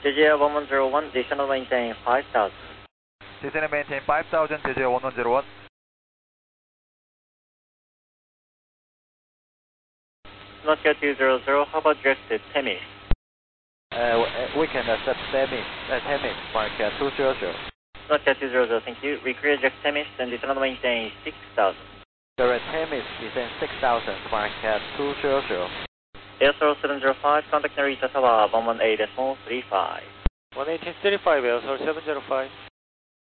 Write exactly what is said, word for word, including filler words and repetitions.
J J one one zero one, descend maintain five thousand. Descend and maintain five thousand, J J one one zero one. Nokia two zero zero, how about direct to Temis? Uh, we can accept Temis, uh, Temis, Mark uh, two zero zero. Nokia two zero zero, thank you. Recreate direct Temis and descend maintain six thousand. Direct Temis, descend six thousand, Mark uh, two zero zero. Air zero seven zero five, contact Narita Tower one one eight point three five. one eighteen thirty-five, Air seven zero five.